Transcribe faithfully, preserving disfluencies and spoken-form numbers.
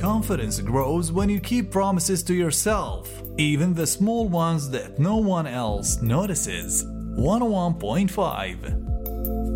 confidence grows when you keep promises to yourself, even the small ones that no one else notices. one oh one point five